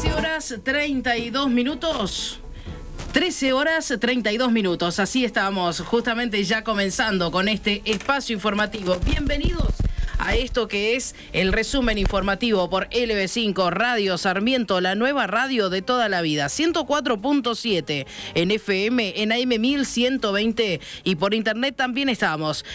13 horas 32 minutos. 13 horas 32 minutos. Así estamos justamente ya comenzando con este espacio informativo. Bienvenidos a esto que es el resumen informativo por LB5 Radio Sarmiento, la nueva radio de toda la vida. 104.7 en FM, en AM 1120 y por internet también estamos.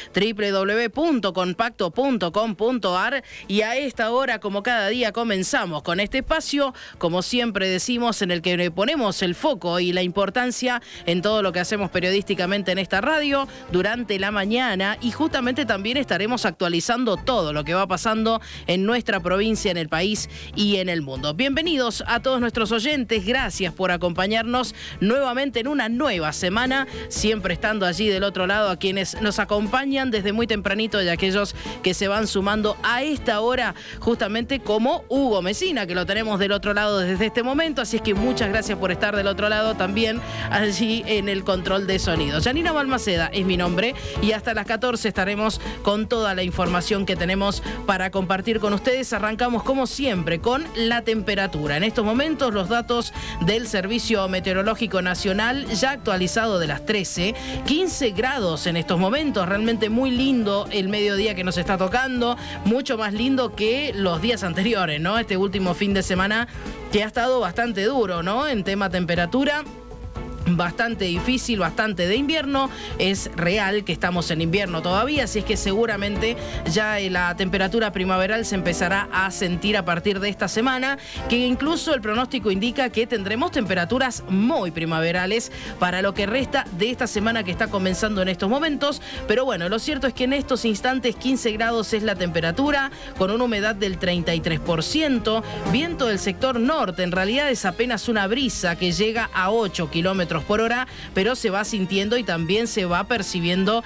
www.compacto.com.ar y a esta hora, como cada día, comenzamos con este espacio, como siempre decimos, en el que le ponemos el foco y la importancia en todo lo que hacemos periodísticamente en esta radio durante la mañana, y justamente también estaremos actualizando todo lo que va pasando en nuestra provincia, en el país y en el mundo. Bienvenidos a todos nuestros oyentes, gracias por acompañarnos nuevamente en una nueva semana, siempre estando allí del otro lado, a quienes nos acompañan desde muy tempranito y a aquellos que se van sumando a esta hora, justamente como Hugo Mesina, que lo tenemos del otro lado desde este momento, así es que muchas gracias por estar del otro lado también allí en el control de sonido. Janina Balmaceda es mi nombre y hasta las 14 estaremos con toda la información que tenemos para compartir con ustedes. Arrancamos como siempre con la temperatura. En estos momentos los datos del Servicio Meteorológico Nacional ya actualizado de las 13, 15 grados en estos momentos, realmente muy lindo el mediodía que nos está tocando, mucho más lindo que los días anteriores, ¿no? Este último fin de semana que ha estado bastante duro, ¿no? En tema temperatura. Bastante difícil, bastante de invierno. Es real que estamos en invierno todavía, así es que seguramente ya la temperatura primaveral se empezará a sentir a partir de esta semana, que incluso el pronóstico indica que tendremos temperaturas muy primaverales para lo que resta de esta semana que está comenzando en estos momentos. Pero bueno, lo cierto es que en estos instantes 15 grados es la temperatura, con una humedad del 33%, viento del sector norte, en realidad es apenas una brisa que llega a 8 kilómetros por hora, pero se va sintiendo y también se va percibiendo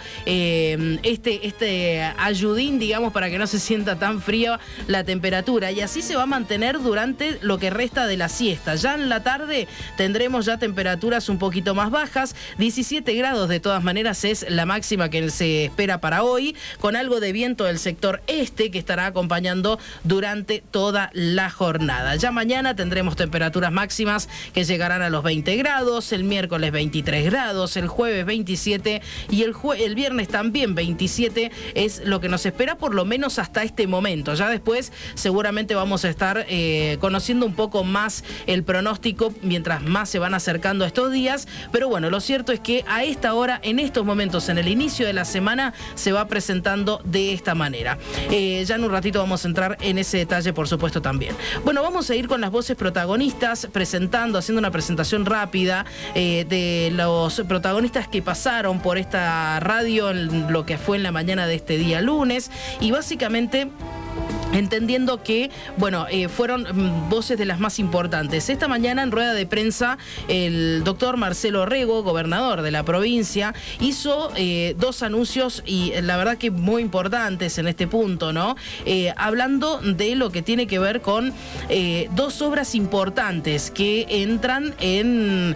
este ayudín, digamos, para que no se sienta tan frío la temperatura, y así se va a mantener durante lo que resta de la siesta. Ya en la tarde tendremos ya temperaturas un poquito más bajas, 17 grados de todas maneras es la máxima que se espera para hoy, con algo de viento del sector este que estará acompañando durante toda la jornada. Ya mañana tendremos temperaturas máximas que llegarán a los 20 grados, el miércoles 23 grados, el jueves 27 y el viernes también 27 es lo que nos espera, por lo menos hasta este momento. Ya después seguramente vamos a estar conociendo un poco más el pronóstico mientras más se van acercando estos días, pero bueno, lo cierto es que a esta hora, en estos momentos, en el inicio de la semana, se va presentando de esta manera. Ya en un ratito vamos a entrar en ese detalle, por supuesto, también. Bueno, vamos a ir con las voces protagonistas, haciendo una presentación rápida de los protagonistas que pasaron por esta radio en lo que fue en la mañana de este día lunes, y básicamente entendiendo que, bueno, fueron voces de las más importantes. Esta mañana en rueda de prensa el doctor Marcelo Rego, gobernador de la provincia, hizo dos anuncios y la verdad que muy importantes en este punto, ¿no? Hablando de lo que tiene que ver con dos obras importantes que entran en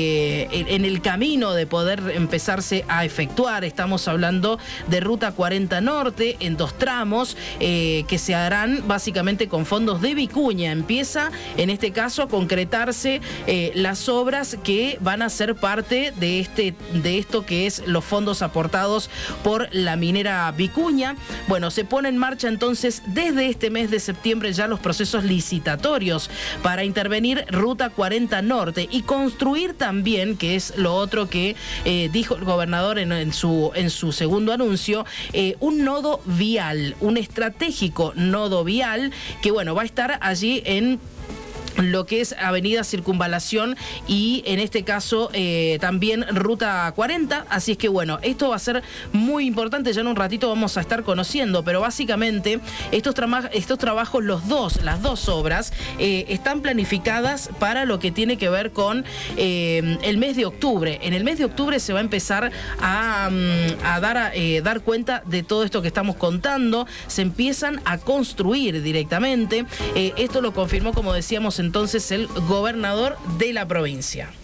el camino de poder empezarse a efectuar. Estamos hablando de Ruta 40 Norte en dos tramos que se harán básicamente con fondos de Vicuña. Empieza en este caso a concretarse las obras que van a ser parte de esto que es los fondos aportados por la minera Vicuña. Bueno, se pone en marcha entonces desde este mes de septiembre ya los procesos licitatorios para intervenir Ruta 40 Norte y construir también, que es lo otro que dijo el gobernador en su segundo anuncio, un nodo vial, un estratégico nodo vial que, bueno, va a estar allí en lo que es Avenida Circunvalación y en este caso también Ruta 40, así es que bueno, esto va a ser muy importante, ya en un ratito vamos a estar conociendo, pero básicamente estos trabajos, las dos obras están planificadas para lo que tiene que ver con el mes de octubre. En el mes de octubre se va a empezar a dar cuenta de todo esto que estamos contando, se empiezan a construir directamente, esto lo confirmó, como decíamos entonces, el gobernador de la provincia.